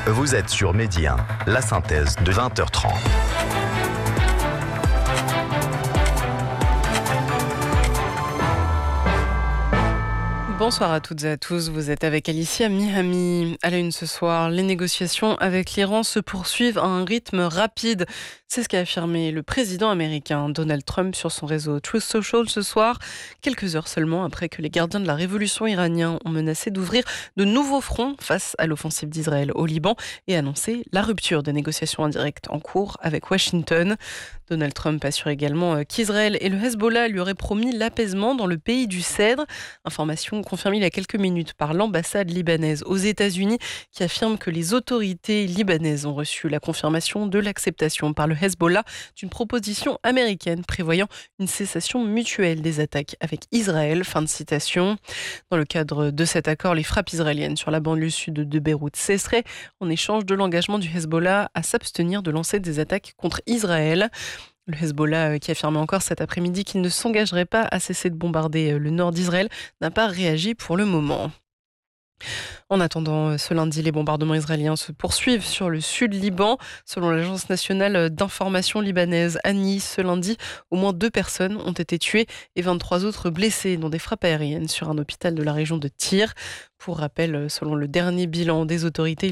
Vous êtes sur Midi 1, la synthèse de 20h30. Bonsoir à toutes et à tous, vous êtes avec Alicia Mihami. À la une ce soir, les négociations avec l'Iran se poursuivent à un rythme rapide. C'est ce qu'a affirmé le président américain Donald Trump sur son réseau Truth Social ce soir, quelques heures seulement après que les gardiens de la révolution iranienne ont menacé d'ouvrir de nouveaux fronts face à l'offensive d'Israël au Liban et annoncé la rupture des négociations indirectes en cours avec Washington. Donald Trump assure également qu'Israël et le Hezbollah lui auraient promis l'apaisement dans le pays du Cèdre. Information confirmée il y a quelques minutes par l'ambassade libanaise aux États-Unis qui affirme que les autorités libanaises ont reçu la confirmation de l'acceptation par le Hezbollah d'une proposition américaine prévoyant une cessation mutuelle des attaques avec Israël. Fin de citation. Dans le cadre de cet accord, les frappes israéliennes sur la banlieue sud de Beyrouth cesseraient en échange de l'engagement du Hezbollah à s'abstenir de lancer des attaques contre Israël. Le Hezbollah, qui affirmait encore cet après-midi qu'il ne s'engagerait pas à cesser de bombarder le nord d'Israël, n'a pas réagi pour le moment. En attendant, ce lundi, les bombardements israéliens se poursuivent sur le sud Liban. Selon l'agence nationale d'information libanaise ANI, ce lundi, au moins 2 personnes ont été tuées et 23 autres blessées dans des frappes aériennes sur un hôpital de la région de Tyr. Pour rappel, selon le dernier bilan des autorités,